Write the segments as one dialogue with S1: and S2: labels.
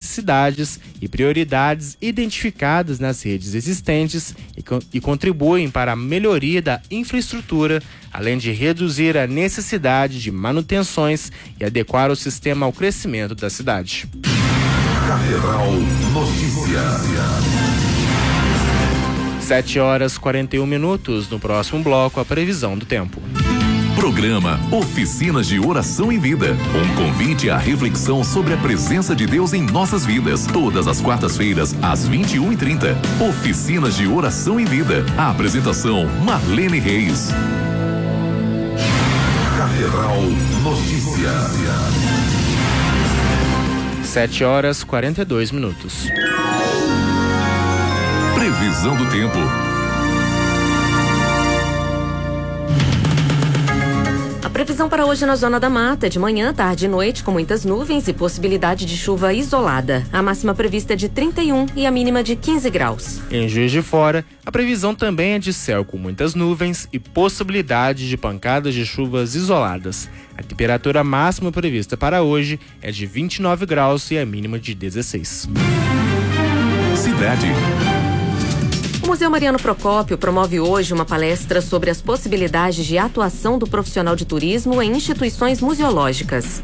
S1: necessidades e prioridades identificadas nas redes existentes e contribuem para a melhoria da infraestrutura, além de reduzir a necessidade de manutenções e adequar o sistema ao crescimento da cidade.
S2: Catedral Notícias.
S1: 7h41. No próximo bloco, a previsão do tempo.
S2: Programa Oficinas de Oração e Vida. Um convite à reflexão sobre a presença de Deus em nossas vidas. Todas as quartas-feiras, às 21h30. Oficinas de Oração e Vida. A apresentação, Marlene Reis. Catedral Notícias.
S1: 7h42.
S2: Previsão do tempo.
S3: A previsão para hoje na Zona da Mata é de manhã, tarde e noite, com muitas nuvens e possibilidade de chuva isolada. A máxima prevista é de 31 e a mínima de 15 graus.
S1: Em Juiz de Fora, a previsão também é de céu com muitas nuvens e possibilidade de pancadas de chuvas isoladas. A temperatura máxima prevista para hoje é de 29 graus e a mínima de 16.
S2: Cidade.
S3: O Museu Mariano Procópio promove hoje uma palestra sobre as possibilidades de atuação do profissional de turismo em instituições museológicas.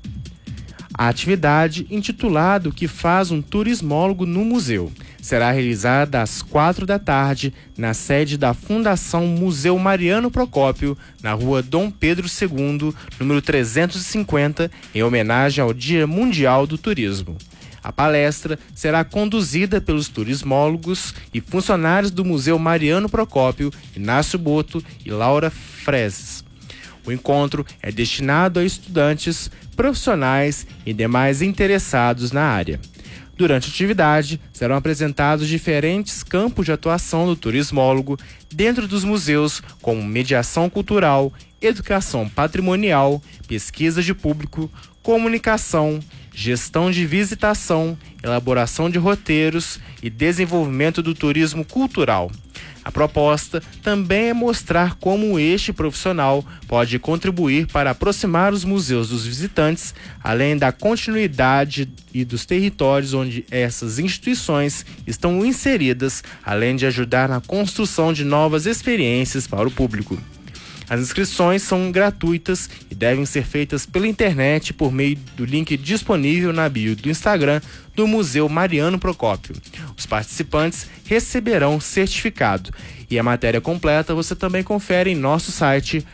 S1: A atividade, intitulada "O que faz um turismólogo no museu?", será realizada às 16h na sede da Fundação Museu Mariano Procópio, na rua Dom Pedro II, número 350, em homenagem ao Dia Mundial do Turismo. A palestra será conduzida pelos turismólogos e funcionários do Museu Mariano Procópio, Inácio Boto e Laura Frezes. O encontro é destinado a estudantes, profissionais e demais interessados na área. Durante a atividade, serão apresentados diferentes campos de atuação do turismólogo dentro dos museus, como mediação cultural, educação patrimonial, pesquisa de público, comunicação, gestão de visitação, elaboração de roteiros e desenvolvimento do turismo cultural. A proposta também é mostrar como este profissional pode contribuir para aproximar os museus dos visitantes, além da continuidade e dos territórios onde essas instituições estão inseridas, além de ajudar na construção de novas experiências para o público. As inscrições são gratuitas e devem ser feitas pela internet por meio do link disponível na bio do Instagram do Museu Mariano Procópio. Os participantes receberão certificado e a matéria completa você também confere em nosso site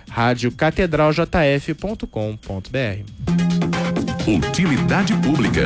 S1: radiocatedraljf.com.br.
S2: Utilidade pública.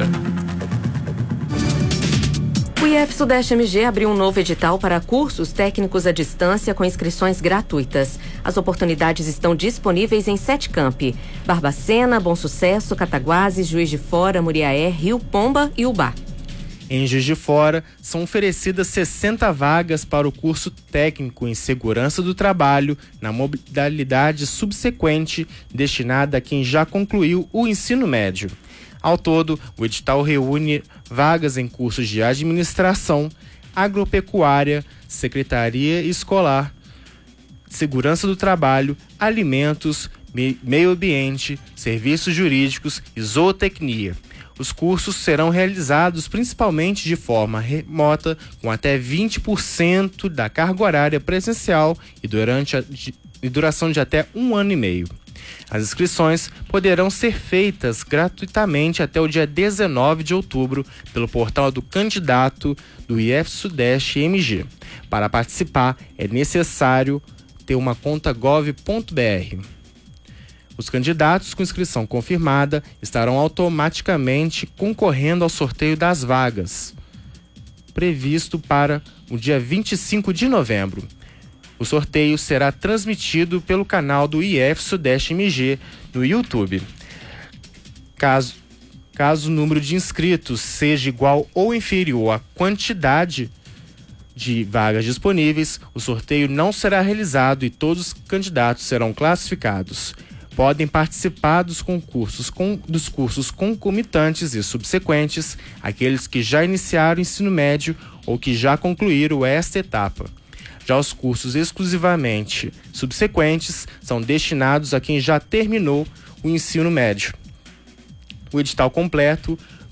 S3: O IF Sudeste MG abriu um novo edital para cursos técnicos à distância com inscrições gratuitas. As oportunidades estão disponíveis em 7 campi: Barbacena, Bom Sucesso, Cataguases, Juiz de Fora, Muriaé, Rio Pomba e Ubá.
S1: Em Juiz de Fora, são oferecidas 60 vagas para o curso técnico em segurança do trabalho na modalidade subsequente, destinada a quem já concluiu o ensino médio. Ao todo, o edital reúne vagas em cursos de administração, agropecuária, secretaria escolar, segurança do trabalho, alimentos, meio ambiente, serviços jurídicos e zootecnia. Os cursos serão realizados principalmente de forma remota, com até 20% da carga horária presencial e duração de até 1 ano e meio. As inscrições poderão ser feitas gratuitamente até o dia 19 de outubro pelo portal do candidato do IF Sudeste MG. Para participar, é necessário ter uma conta gov.br. Os candidatos com inscrição confirmada estarão automaticamente concorrendo ao sorteio das vagas, previsto para o dia 25 de novembro. O sorteio será transmitido pelo canal do IF Sudeste MG no YouTube. Caso o número de inscritos seja igual ou inferior à quantidade de vagas disponíveis, o sorteio não será realizado e todos os candidatos serão classificados. Podem participar dos cursos concomitantes e subsequentes, aqueles que já iniciaram o ensino médio ou que já concluíram esta etapa. Já os cursos exclusivamente subsequentes são destinados a quem já terminou o ensino médio. O edital completo,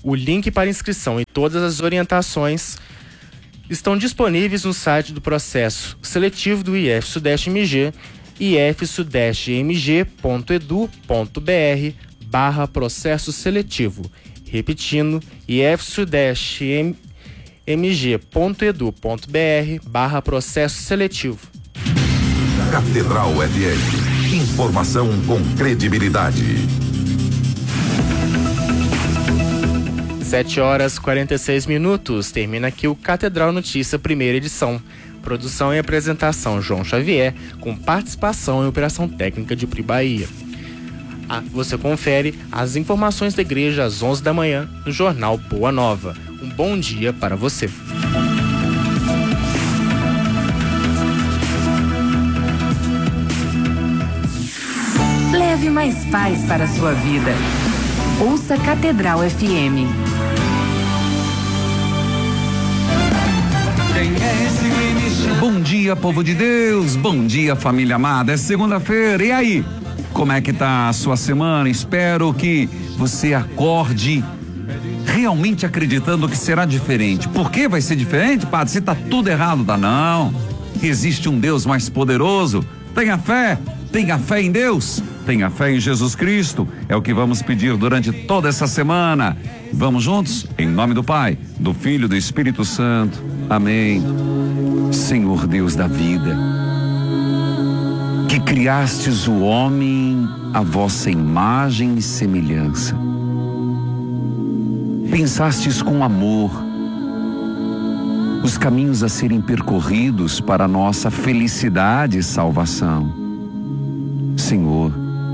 S1: O link para inscrição e todas as orientações estão disponíveis no site do processo seletivo do IF Sudeste MG, ifsudestemg.edu.br/processo seletivo. Repetindo, ifsudestemg.edu.br/processo seletivo.
S2: Catedral FM. Informação com credibilidade.
S1: 7h46. Termina aqui o Catedral Notícia, primeira edição. Produção e apresentação João Xavier, com participação em operação técnica de Pri Bahia. Você confere as informações da igreja às 11 da manhã no Jornal Boa Nova. Um bom dia para você.
S4: Leve mais paz para a sua vida. Ouça Catedral FM.
S5: Bom dia, povo de Deus. Bom dia, família amada. É segunda-feira. E aí? Como é que tá a sua semana? Espero que você acorde realmente acreditando que será diferente. Por que vai ser diferente, padre? Se tá tudo errado, dá não. Existe um Deus mais poderoso. Tenha fé em Deus. Tenha fé em Jesus Cristo. É o que vamos pedir durante toda essa semana. Vamos juntos? Em nome do Pai, do Filho e do Espírito Santo. Amém. Senhor Deus da vida, que criastes o homem à vossa imagem e semelhança. Pensastes com amor os caminhos a serem percorridos para a nossa felicidade e salvação. Senhor,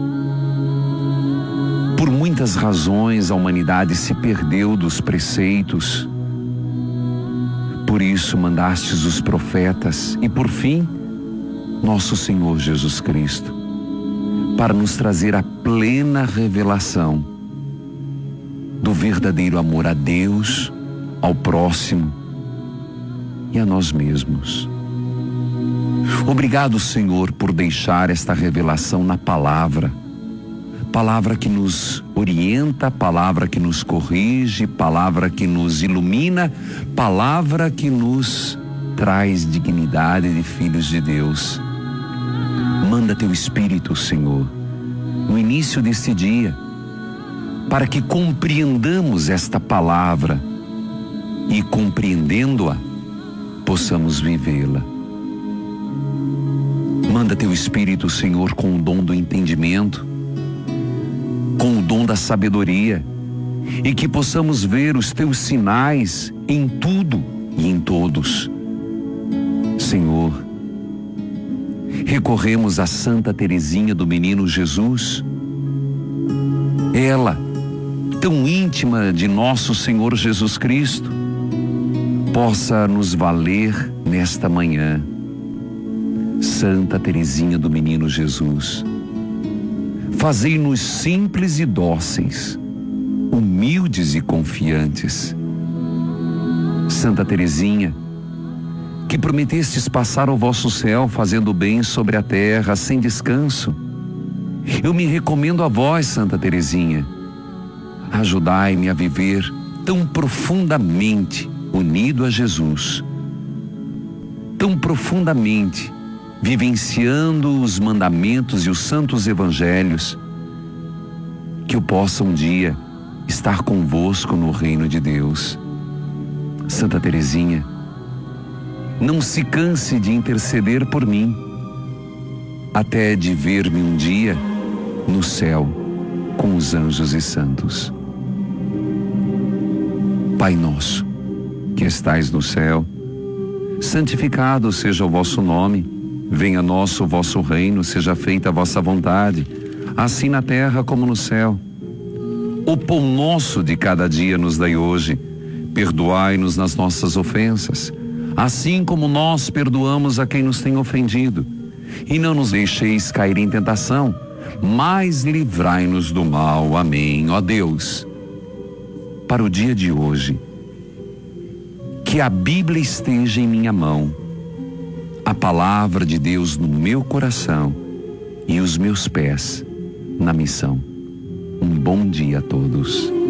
S5: por muitas razões a humanidade se perdeu dos preceitos. Por isso mandastes os profetas e, por fim, nosso Senhor Jesus Cristo, para nos trazer a plena revelação do verdadeiro amor a Deus, ao próximo e a nós mesmos. Obrigado, Senhor, por deixar esta revelação na palavra que nos orienta, palavra que nos corrige, palavra que nos ilumina, palavra que nos traz dignidade de filhos de Deus. Manda teu Espírito, Senhor, no início deste dia, para que compreendamos esta palavra e, compreendendo-a, possamos vivê-la. Manda teu Espírito, Senhor, com o dom do entendimento, com o dom da sabedoria, e que possamos ver os teus sinais em tudo e em todos. Senhor, recorremos a Santa Teresinha do Menino Jesus, ela, tão íntima de nosso Senhor Jesus Cristo, possa nos valer nesta manhã. Santa Teresinha do Menino Jesus, fazei-nos simples e dóceis, humildes e confiantes. Santa Teresinha, que prometestes passar o vosso céu fazendo bem sobre a terra sem descanso, eu me recomendo a vós, Santa Teresinha. Ajudai-me a viver tão profundamente unido a Jesus, tão profundamente vivenciando os mandamentos e os santos evangelhos, que eu possa um dia estar convosco no reino de Deus. Santa Teresinha, não se canse de interceder por mim, até de ver-me um dia no céu com os anjos e santos. Pai nosso, que estais no céu, santificado seja o vosso nome. Venha a nós o vosso reino, seja feita a vossa vontade, assim na terra como no céu. O pão nosso de cada dia nos dai hoje. Perdoai-nos nas nossas ofensas, assim como nós perdoamos a quem nos tem ofendido. E não nos deixeis cair em tentação, mas livrai-nos do mal. Amém. Ó Deus, para o dia de hoje, que a Bíblia esteja em minha mão, a palavra de Deus no meu coração e os meus pés na missão. Um bom dia a todos.